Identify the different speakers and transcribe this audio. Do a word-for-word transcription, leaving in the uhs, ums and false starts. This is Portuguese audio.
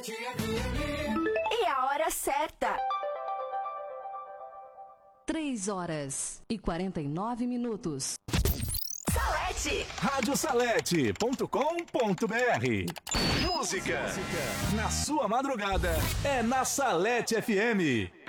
Speaker 1: E a hora certa.
Speaker 2: três horas e quarenta e nove minutos.
Speaker 1: Salete.
Speaker 3: rádio salete ponto com ponto br. Música na sua madrugada é na Salete F M.